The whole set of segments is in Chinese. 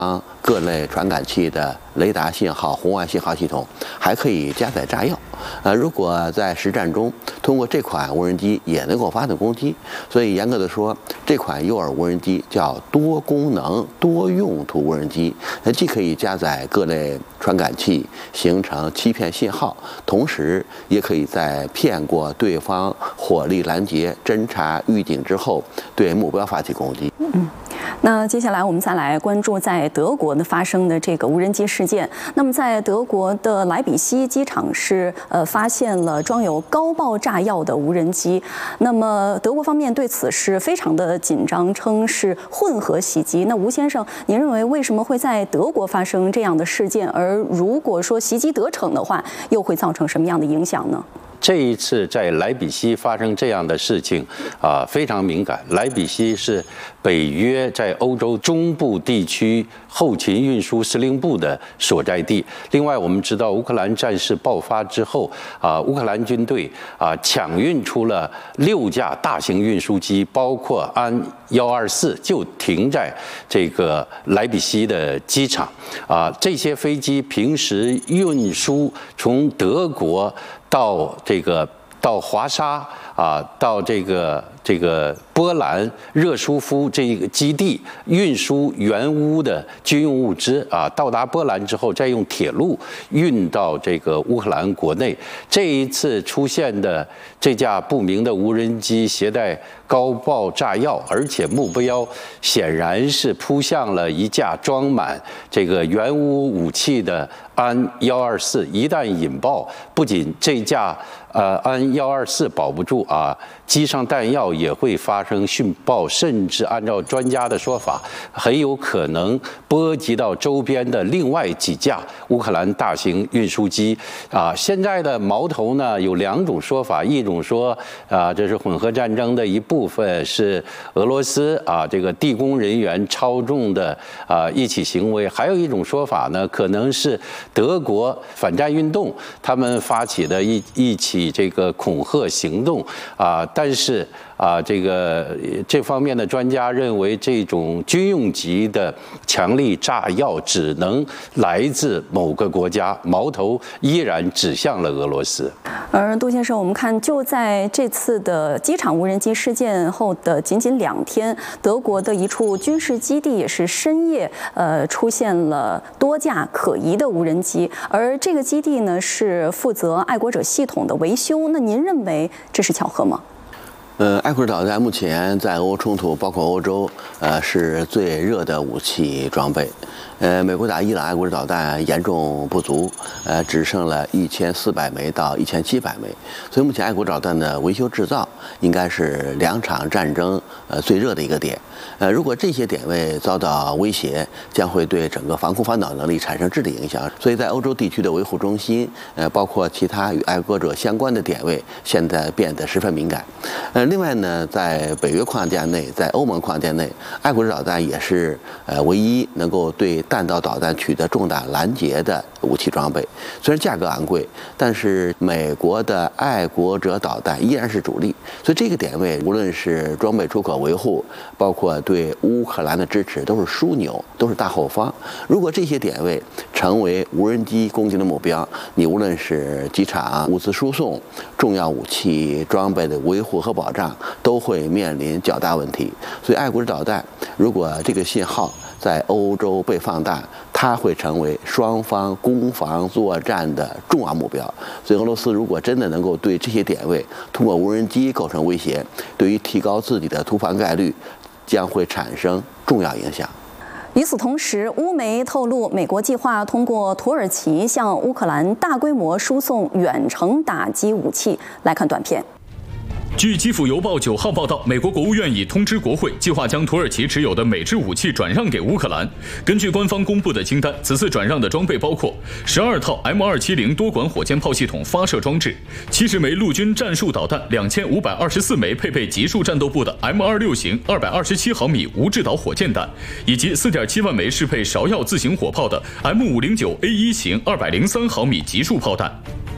各类传感器的雷达信号、红外信号系统，还可以加载炸药。如果在实战中通过这款无人机也能够发动攻击，所以严格的说，这款诱饵无人机叫多功能多用途无人机，既可以加载各类传感器形成欺骗信号，同时也可以在骗过对方火力拦截、侦察预警之后，对目标发起攻击。 那接下来我们再来关注在德国的发生的这个无人机事件。那么在德国的莱比锡机场是发现了装有高爆炸药的无人机。那么德国方面对此是非常的紧张，称是混合袭击。那吴先生，您认为为什么会在德国发生这样的事件？而如果说袭击得逞的话，又会造成什么样的影响呢？ 这一次在莱比锡发生这样的事情非常敏感。莱比锡是北约在欧洲中部地区后勤运输司令部的所在地。另外，我们知道乌克兰战事爆发之后乌克兰军队抢运出了6架大型运输机，包括安124就停在这个莱比锡的机场这些飞机平时运输从德国到华沙到这个波兰热舒夫这个基地运输援乌的军用物资到达波兰之后，再用铁路运到这个乌克兰国内。这一次出现的这架不明的无人机携带高爆炸药，而且目标显然是扑向了一架装满这个援乌武器的安124。一旦引爆，不仅这架安124保不住机上弹药也会发生殉爆，甚至按照专家的说法，很有可能波及到周边的另外几架乌克兰大型运输机现在的矛头呢有2种说法，一种说这是混合战争的一部分，是俄罗斯这个地宫人员操纵的一起行为；还有一种说法呢，可能是德国反战运动他们发起的一起这个恐吓行动但是这方面的专家认为，这种军用级的强力炸药只能来自某个国家，矛头依然指向了俄罗斯。 而杜先生，我们看就在这次的机场无人机事件后的仅仅2天，德国的一处军事基地也是深夜出现了多架可疑的无人机，而这个基地呢是负责爱国者系统的维修。那您认为这是巧合吗？ 爱国者导弹目前在俄乌冲突，包括欧洲，是最热的武器装备。美国打伊朗爱国者导弹严重不足，只剩了1400枚到1700枚。所以目前爱国者导弹的维修制造应该是2场战争最热的一个点。如果这些点位遭到威胁，将会对整个防空反导能力产生质的影响。所以在欧洲地区的维护中心，包括其他与爱国者相关的点位，现在变得十分敏感。另外呢，在北约框架内，在欧盟框架内，爱国者导弹也是唯一能够对弹道导弹取得重大拦截的武器装备。虽然价格昂贵，但是美国的爱国者导弹依然是主力。所以这个点位，无论是装备出口维护，包括对乌克兰的支持，都是枢纽，都是大后方。如果这些点位成为无人机攻击的目标，你无论是机场、物资输送、重要武器装备的维护和保障，都会面临较大问题。所以爱国者导弹，如果这个信号在欧洲被放大，它会成为双方攻防作战的重要目标。所以俄罗斯如果真的能够对这些点位通过无人机构成威胁，对于提高自己的突防概率将会产生重要影响。 与此同时，乌媒透露，美国计划通过土耳其向乌克兰大规模输送远程打击武器。来看短片。 据基辅邮报9号报道，美国国务院已通知国会，计划将土耳其持有的美制武器转让给乌克兰。根据官方公布的清单，此次转让的装备包括12套 M270 多管火箭炮系统发射装置、70枚陆军战术导弹、2524枚配备集束战斗部的 M26型227毫米无制导火箭弹，以及4.7万枚适配芍药自行火炮的 M509A1型203毫米集束炮弹。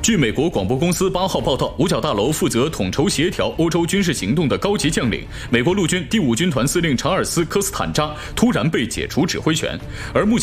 据美国广播公司8号报道，五角大楼负责统筹协调欧洲军事行动的高级将领美国陆军第5军团司令查尔斯·科斯坦扎突然被解除指挥权，而目前